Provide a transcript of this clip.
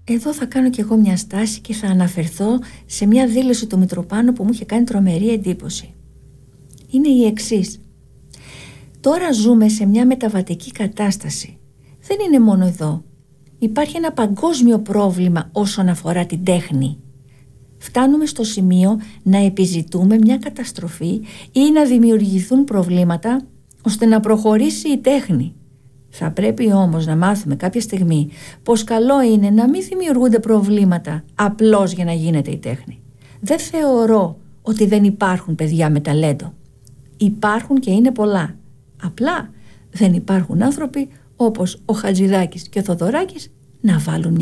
Εδώ θα κάνω κι εγώ μια στάση και θα αναφερθώ σε μια δήλωση του Μητροπάνου που μου είχε κάνει τρομερή εντύπωση. Είναι η εξής. Τώρα ζούμε σε μια μεταβατική κατάσταση. Δεν είναι μόνο εδώ. Υπάρχει ένα παγκόσμιο πρόβλημα όσον αφορά την τέχνη. Φτάνουμε στο σημείο να επιζητούμε μια καταστροφή ή να δημιουργηθούν προβλήματα ώστε να προχωρήσει η τέχνη. Θα πρέπει όμως να μάθουμε κάποια στιγμή πως καλό είναι να μην δημιουργούνται προβλήματα απλώς για να γίνεται η τέχνη. Δεν θεωρώ ότι δεν υπάρχουν παιδιά με ταλέντο. Υπάρχουν και είναι πολλά. Απλά δεν υπάρχουν άνθρωποι όπως ο Χατζηδάκης και ο Θοδωράκης να βάλουν